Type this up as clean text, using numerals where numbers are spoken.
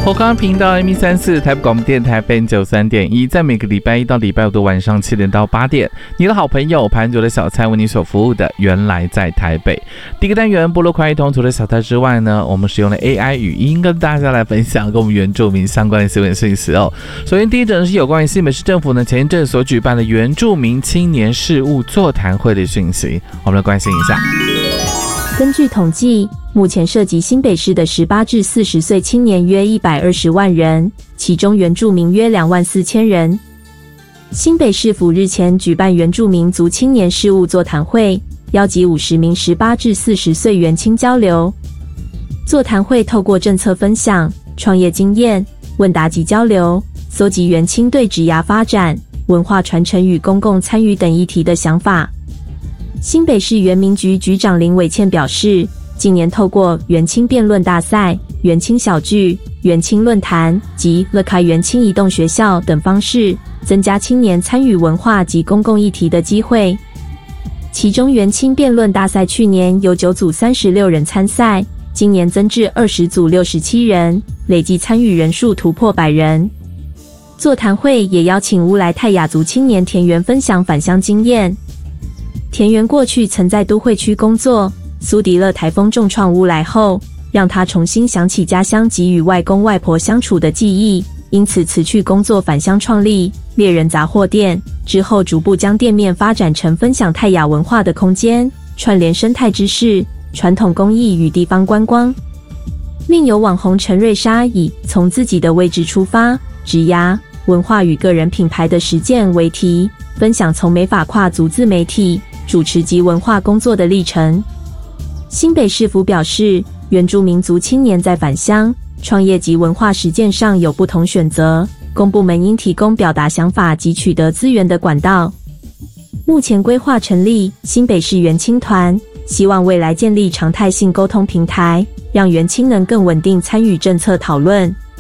后康频道 M134 台北广播电台 FM93.1，在每个礼拜一到礼拜五的晚上7点到8点，你的好朋友盘酒的小菜为你所服务的原来在台北。第一个单元部落快一通，除了小菜之外呢，我们使用了 AI 语音跟大家来分享跟我们原住民相关的新闻讯息哦。首先第一则是有关于新北市政府呢前一阵所举办的原住民青年事务座谈会的讯息，我们来关心一下。 根据统计，目前涉及新北市的18至40岁青年约120万人，其中原住民约24000人。新北市府日前举办原住民族青年事务座谈会，邀集50名18至40岁原青交流。座谈会透过政策分享、创业经验、问答及交流，搜集原青对职涯发展、文化传承与公共参与等议题的想法。新北市原民局局长林伟倩表示，近年透过原青辩论大赛、原青小聚、原青论坛及乐开原青移动学校等方式，增加青年参与文化及公共议题的机会。其中原青辩论大赛去年有9组36人参赛，今年增至20组67人，累计参与人数突破100人。座谈会也邀请乌来泰雅族青年田园分享返乡经验。田园过去曾在都会区工作，苏迪勒台风重创乌来后，让他重新想起家乡及与外公外婆相处的记忆，因此辞去工作返乡创立猎人杂货店，之后逐步将店面发展成分享泰雅文化的空间，串联生态知识、传统工艺与地方观光。另有网红陈瑞莎以从自己的位置出发，职涯、文化与个人品牌的实践为题，分享从美法跨族自媒体、主持及文化工作的历程。新北市府表示，原住民族青年在返乡、创业及文化实践上有不同选择，公部门应提供表达想法及取得资源的管道。目前规划成立新北市原青团，希望未来建立常态性沟通平台，让原青能更稳定参与政策讨论，